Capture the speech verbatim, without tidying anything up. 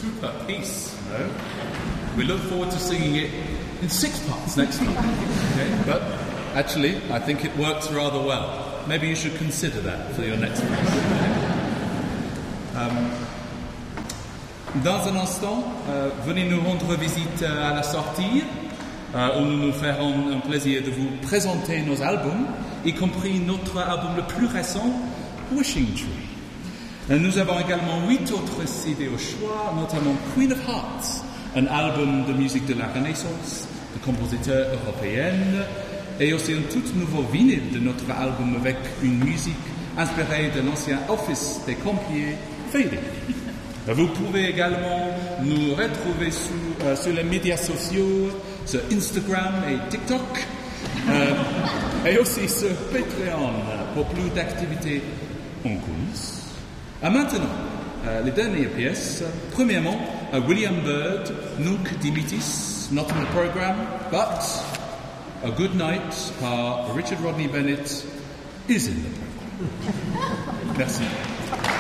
super piece, you know. We look forward to singing it in six parts next week. Okay? But actually, I think it works rather well. Maybe you should consider that for your next piece. Um, dans un instant, euh, venez nous rendre visite à la sortie, euh, où nous nous ferons un plaisir de vous présenter nos albums, y compris notre album le plus récent, Wishing Tree. Nous avons également huit autres C D au choix, notamment Queen of Hearts, un album de musique de la Renaissance, de compositeurs européennes, et aussi un tout nouveau vinyle de notre album avec une musique inspirée de l'ancien office des pompiers, Fading. Vous pouvez également nous retrouver sur, euh, sur les médias sociaux, sur Instagram et TikTok, euh, et aussi sur Patreon pour plus d'activités en coulisses. À maintenant, euh, les dernières pièces. Premièrement, uh, William Byrd, Nunc Dimittis, not in the program, but A Good Night par Richard Rodney Bennett is in the program. Merci.